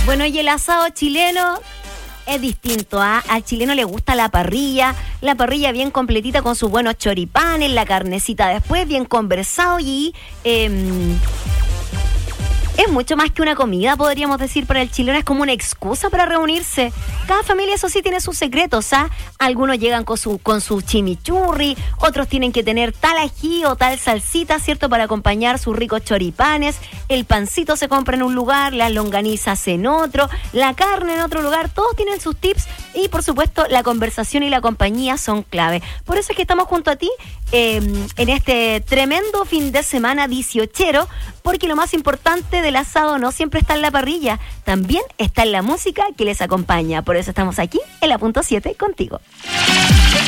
Bueno, y el asado chileno es distinto, ¿ah? Al chileno le gusta la parrilla bien completita con sus buenos choripanes, la carnecita después, bien conversado y es mucho más que una comida, podríamos decir, para el chileno. Es como una excusa para reunirse. Cada familia, eso sí, tiene sus secretos, ¿ah? Algunos llegan con su chimichurri, otros tienen que tener tal ají o tal salsita, ¿cierto?, para acompañar sus ricos choripanes. El pancito se compra en un lugar, las longanizas en otro, la carne en otro lugar. Todos tienen sus tips y, por supuesto, la conversación y la compañía son clave. Por eso es que estamos junto a ti en este tremendo fin de semana 18ero, porque lo más importante del asado no siempre está en la parrilla, también está en la música que les acompaña. Por eso estamos aquí en la punto 7 contigo.